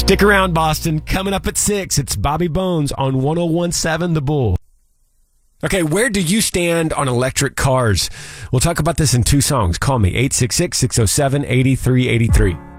Stick around, Boston. Coming up at 6, it's Bobby Bones on 101.7 The Bull. Okay, where do you stand on electric cars? We'll talk about this in 2 songs. Call me, 866-607-8383.